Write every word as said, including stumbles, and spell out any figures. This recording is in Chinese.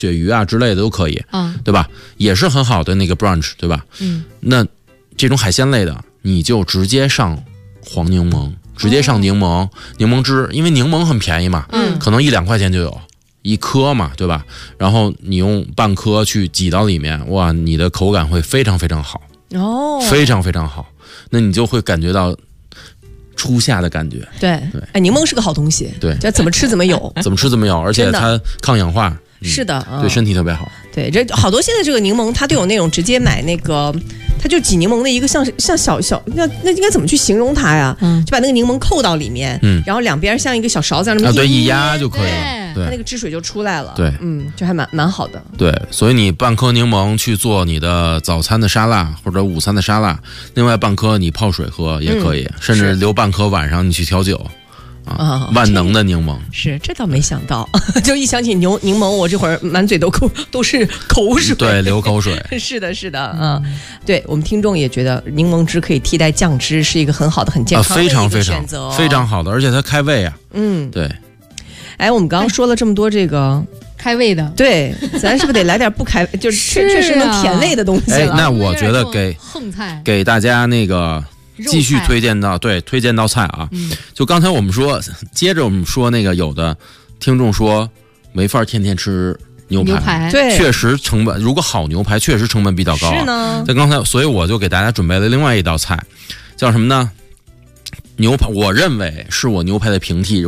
鳕鱼啊之类的都可以，嗯，对吧？也是很好的那个 brunch， 对吧？嗯，那这种海鲜类的，你就直接上黄柠檬，直接上柠檬、哦、柠檬汁，因为柠檬很便宜嘛，嗯，可能一两块钱就有一颗嘛，对吧？然后你用半颗去挤到里面，哇，你的口感会非常非常好哦，非常非常好，那你就会感觉到初夏的感觉。 对对，哎，柠檬是个好东西， 对， 这怎么吃怎么有， 怎么吃怎么有，而且它抗氧化。 嗯、是的、嗯， 对身体特别好。 对，这好多现在这个柠檬，它都有那种直接买那个，它就挤柠檬的一个像像小小那那应该怎么去形容它呀？嗯，就把那个柠檬扣到里面，嗯，然后两边像一个小勺子那么啊，对，一压就可以了， 对，它那个汁水就出来了。 对， 嗯，就还蛮蛮好的。 对，所以你半颗柠檬去做你的早餐的沙拉或者午餐的沙拉，另外半颗你泡水喝也可以，嗯、甚至留半颗晚上你去调酒。啊，万能的柠檬是，这倒没想到，就一想起牛柠檬，我这会儿满嘴都口都是口水， 对，流口水。 是的，是的，嗯，对我们听众也觉得柠檬汁可以替代酱汁，是一个很好的、很健康的一个选择、 啊，非常非常非常好的，而且它开胃啊。嗯，对。 哎，我们刚刚说了这么多这个开胃的， 对，咱是不是得来点不开，就是确确实能甜味的东西了？ 哎，那我觉得给横菜给大家那个。继续推荐到对推荐道菜啊、嗯，就刚才我们说，接着我们说那个有的听众说没法天天吃牛排， 牛排对， 确实成本如果好牛排确实成本比较高、啊， 是呢。 在刚才，所以我就给大家准备了另外一道菜，叫什么呢？牛排，我认为是我牛排的平替。